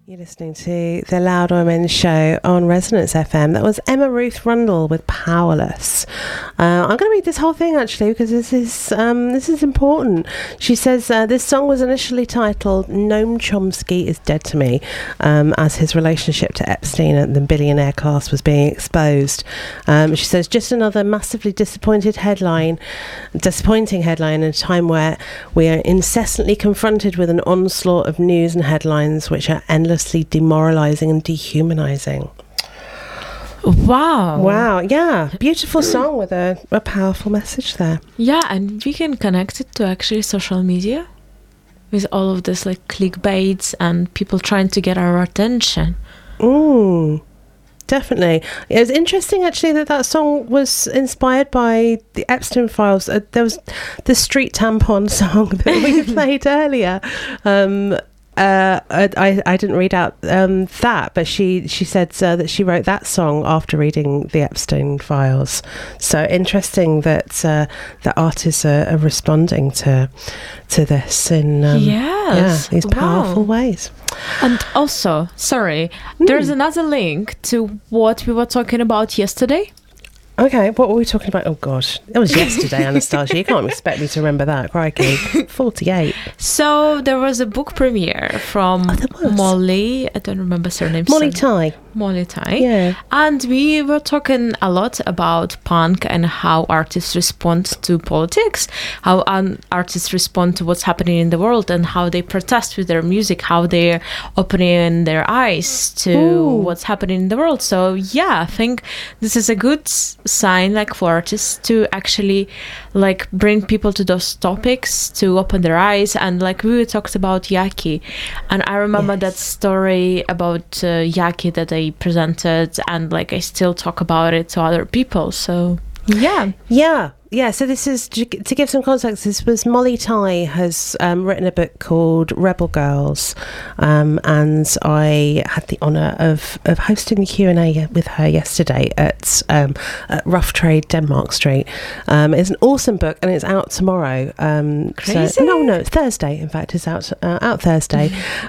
You're listening to The Loud Women Show on Resonance FM. That was Emma Ruth Rundle with Powerless. I'm going to read this whole thing actually because this is important. She says this song was initially titled Noam Chomsky is Dead to Me, as his relationship to Epstein and the billionaire class was being exposed. She says just another massively disappointing headline in a time where we are incessantly confronted with an onslaught of news and headlines which are endlessly demoralizing and dehumanizing. Wow, yeah, beautiful song with a powerful message there. Yeah, and we can connect it to actually social media with all of this like clickbaits and people trying to get our attention. Definitely. It was interesting actually that song was inspired by the Epstein files. There was the Street Tampon song that we played earlier. I didn't read out that, but she said that she wrote that song after reading the Epstein files. So interesting that the artists are responding to this in these powerful ways. And also, there's another link to what we were talking about yesterday. Okay, what were we talking about? Oh, gosh. It was yesterday, Anastasia. You can't expect me to remember that. Crikey. 48. So there was a book premiere from Molly. I don't remember her name. Molly Tai. Yeah. And we were talking a lot about punk and how artists respond to politics, how artists respond to what's happening in the world and how they protest with their music, how they're opening their eyes to what's happening in the world. So, yeah, I think this is a good sign like for artists to actually like bring people to those topics, to open their eyes. And like we talked about Yaki, and I remember that story about Yaki that I presented, and like I still talk about it to other people. So yeah, so this is, to give some context, this was Molly Tai has written a book called Rebel Girls, and I had the honour of hosting the Q&A with her yesterday at Rough Trade, Denmark Street. It's an awesome book and it's out tomorrow. Crazy? No, it's Thursday. In fact, it's out Thursday.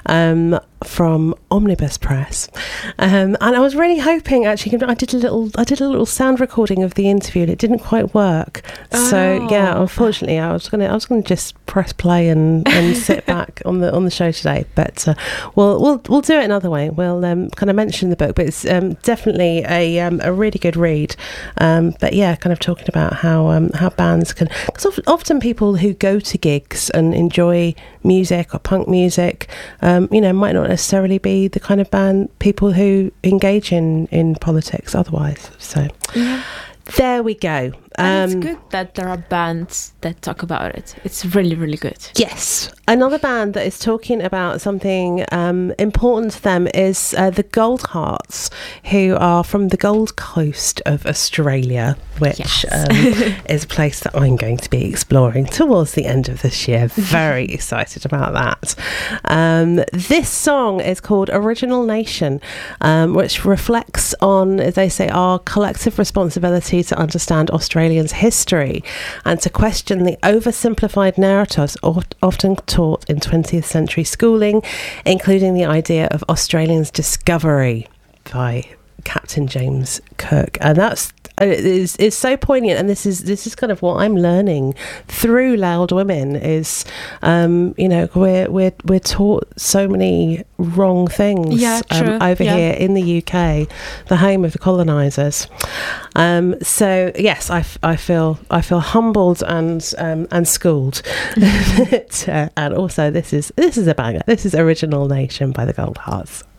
From Omnibus Press, and I was really hoping actually I did a little sound recording of the interview and it didn't quite work. So yeah, unfortunately, I was gonna just press play and sit back on the show today. But we'll do it another way. We'll kind of mention the book, but it's definitely a really good read. But yeah, kind of talking about how bands can, because often people who go to gigs and enjoy music or punk music, might not necessarily be the kind of band people who engage in politics otherwise. So there we go. And it's good that there are bands that talk about it. It's really, really good. Yes. Another band that is talking about something important to them is the Goldhearts, who are from the Gold Coast of Australia, which is a place that I'm going to be exploring towards the end of this year. Very excited about that. This song is called Original Nation, which reflects on, as they say, our collective responsibility to understand Australians' history and to question the oversimplified narratives often taught in 20th century schooling, including the idea of Australians' discovery by Captain James Cook. And that's is so poignant, and this is kind of what I'm learning through Loud Women is we're taught so many wrong things over here in the UK, the home of the colonisers. So yes, I feel humbled and schooled. And also this is a banger. This is Original Nation by the Goldhearts.